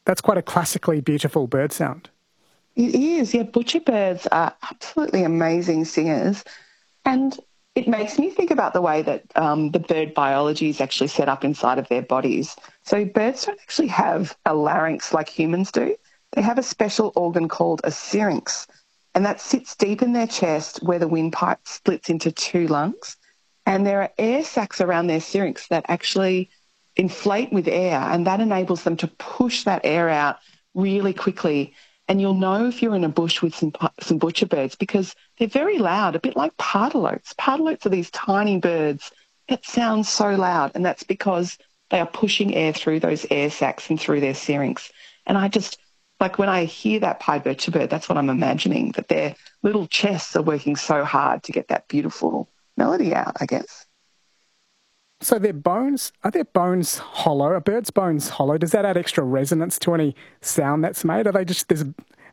That's quite a classically beautiful bird sound. It is, yeah. Butcherbirds are absolutely amazing singers. And it makes me think about the way that the bird biology is actually set up inside of their bodies. So birds don't actually have a larynx like humans do. They have a special organ called a syrinx, and that sits deep in their chest where the windpipe splits into two lungs. And there are air sacs around their syrinx that actually inflate with air, and that enables them to push that air out really quickly. And you'll know if you're in a bush with some butcherbirds because they're very loud, a bit like pardalotes. Pardalotes are these tiny birds that sound so loud, and that's because they are pushing air through those air sacs and through their syrinx. And I just, like when I hear that pied butcherbird, that's what I'm imagining, that their little chests are working so hard to get that beautiful melody out, I guess. So are their bones hollow? Are birds' bones hollow? Does that add extra resonance to any sound that's made? Are they just, there's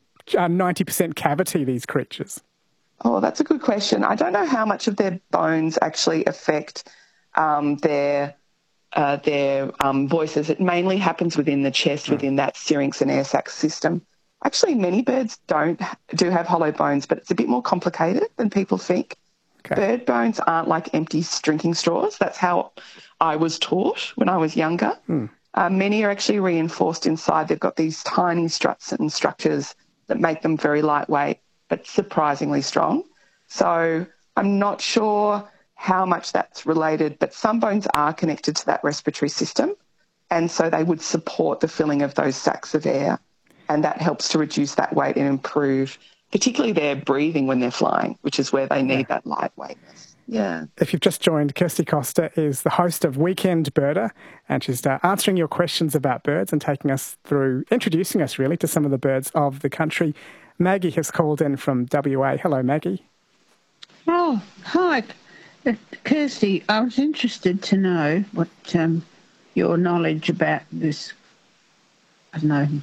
90% cavity, these creatures? Oh, that's a good question. I don't know how much of their bones actually affect their voices. It mainly happens within the chest, within that syrinx and air sac system. Actually, many birds do have hollow bones, but it's a bit more complicated than people think. Okay. Bird bones aren't like empty drinking straws. That's how I was taught when I was younger. Many are actually reinforced inside. They've got these tiny struts and structures that make them very lightweight but surprisingly strong. So I'm not sure how much that's related, but some bones are connected to that respiratory system, and so they would support the filling of those sacs of air, and that helps to reduce that weight and improve particularly their breathing when they're flying, which is where they need that lightweightness. Yeah. If you've just joined, Kirsty Costa is the host of Weekend Birder, and she's answering your questions about birds and taking us through, introducing us really to some of the birds of the country. Maggie has called in from WA. Hello, Maggie. Oh, hi. Kirsty, I was interested to know what your knowledge about this, I don't know,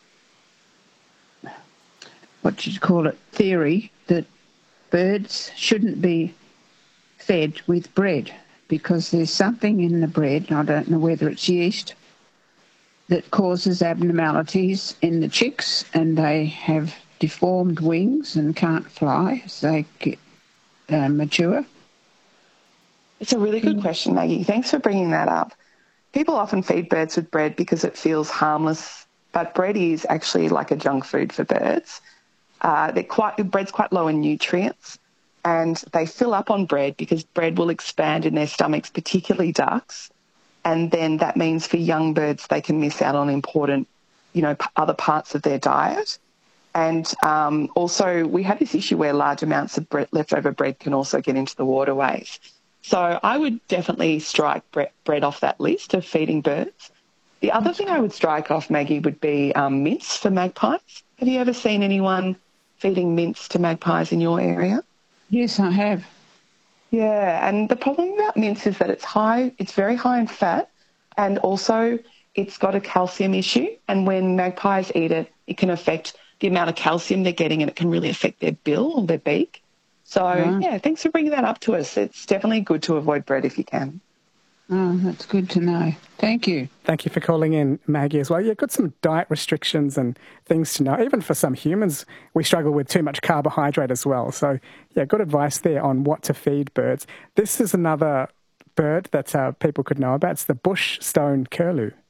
what you'd call it, theory that birds shouldn't be fed with bread because there's something in the bread, I don't know whether it's yeast, that causes abnormalities in the chicks and they have deformed wings and can't fly as they get mature. It's a really good question, Maggie. Thanks for bringing that up. People often feed birds with bread because it feels harmless, but bread is actually like a junk food for birds. Bread's quite low in nutrients, and they fill up on bread because bread will expand in their stomachs, particularly ducks, and then that means for young birds they can miss out on important, other parts of their diet. And also we have this issue where large amounts of leftover bread can also get into the waterways. So I would definitely strike bread off that list of feeding birds. The other thing I would strike off, Maggie, would be mince for magpies. Have you ever seen anyone feeding mince to magpies in your area? Yes, I have. Yeah, and the problem about mince is that it's very high in fat, and also it's got a calcium issue, and when magpies eat it, it can affect the amount of calcium they're getting, and it can really affect their bill or their beak. So, yeah, thanks for bringing that up to us. It's definitely good to avoid bread if you can. Oh, that's good to know. Thank you. Thank you for calling in, Maggie, as well. Yeah, got some diet restrictions and things to know. Even for some humans, we struggle with too much carbohydrate as well. So, yeah, good advice there on what to feed birds. This is another bird that people could know about. It's the bush stone curlew.